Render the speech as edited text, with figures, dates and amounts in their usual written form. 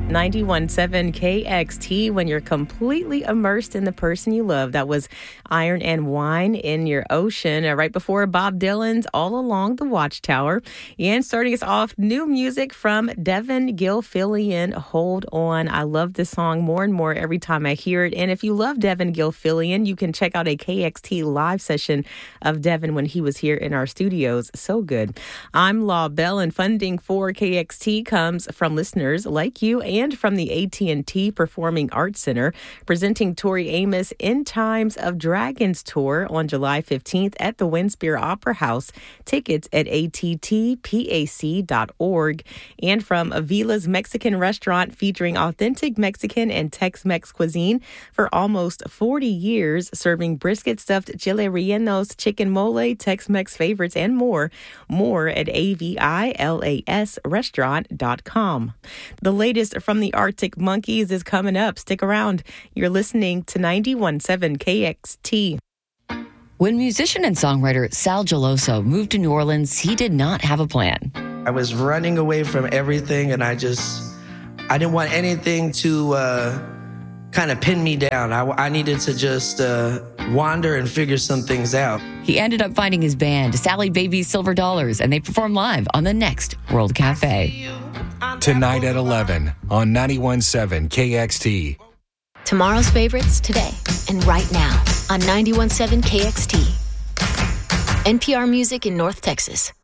91.7 KXT, when you're completely immersed in the person you love. That was Iron and Wine in Your Ocean. Right before Bob Dylan's All Along the Watchtower. And starting us off, new music from Devin Gilfillian, Hold On. I love this song more and more every time I hear it. And if you love Devin Gilfillian, you can check out a KXT live session of Devin when he was here in our studios. So good. I'm Law Bell, and funding for KXT comes from listeners like you and from the AT&T Performing Arts Center, presenting Tori Amos In Times of Dragons tour on July 15th at the Winspear Opera House. Tickets at attpac.org. And from Avila's Mexican Restaurant, featuring authentic Mexican and Tex-Mex cuisine for almost 40 years, serving brisket, stuffed chile rellenos, chicken mole, Tex-Mex favorites, and more. More at avilasrestaurant.com. The latest from the Arctic Monkeys is coming up. Stick around. You're listening to 91.7 KXT. When musician and songwriter Sal Geloso moved to New Orleans, he did not have a plan. I was running away from everything, and I didn't want anything to kind of pin me down. I needed to just wander and figure some things out. He ended up finding his band, Sally Baby's Silver Dollars, and they perform live on the next World Cafe. Tonight at 11 on 91.7 KXT. Tomorrow's favorites today and right now on 91.7 KXT. NPR Music in North Texas.